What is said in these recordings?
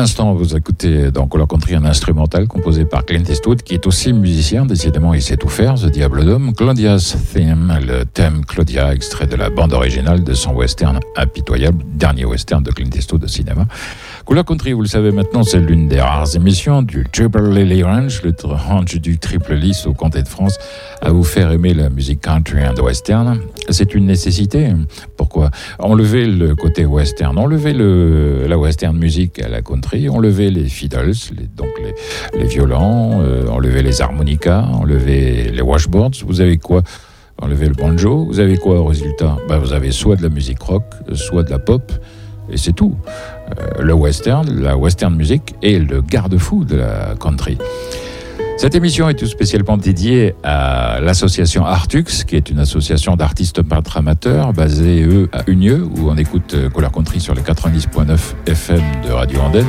l'instant, vous écoutez dans Color Country un instrumental composé par Clint Eastwood, qui est aussi musicien. Décidément, il sait tout faire, ce diable d'homme. Claudia's Theme, le thème Claudia, extrait de la bande originale de son western impitoyable, dernier western de Clint Eastwood au cinéma. Color Country, vous le savez maintenant, c'est l'une des rares émissions du Triple Lily Ranch, le ranch du Triple Lys au comté de France, à vous faire aimer la musique country and western. C'est une nécessité. Pourquoi? Enlever le côté western, enlever la western music à la country, enlever les fiddles, les violons, enlever les harmonicas, enlever les washboards. Vous avez quoi? Enlever le banjo. Vous avez quoi au résultat? Vous avez soit de la musique rock, soit de la pop, et c'est tout. Le western, la western music et le garde-fou de la country. Cette émission est tout spécialement dédiée à l'association Artux, qui est une association d'artistes peintres amateurs basée, à Unieux, où on écoute Color Country sur les 90.9 FM de Radio Andenne.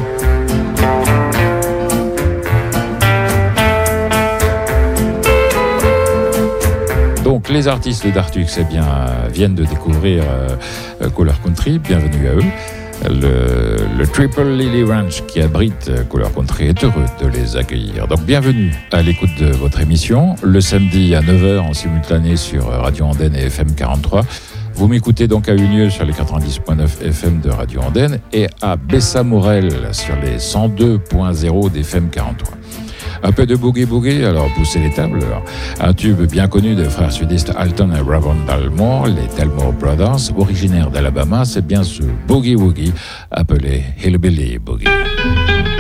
Donc les artistes d'Artux viennent de découvrir Color Country, bienvenue à eux. Le Triple Lily Ranch qui abrite Color Country est heureux de les accueillir. Donc bienvenue à l'écoute de votre émission, le samedi à 9h en simultané sur Radio Andenne et FM 43. Vous m'écoutez donc à Unieux sur les 90.9 FM de Radio Andenne et à Bessa-Morel sur les 102.0 d'FM 43. Un peu de boogie-boogie, alors poussez les tables. Un tube bien connu des frères sudistes Alton et Ravon Dalmore, les Dalmore Brothers, originaires d'Alabama, c'est bien ce boogie-woogie appelé Hillbilly Boogie.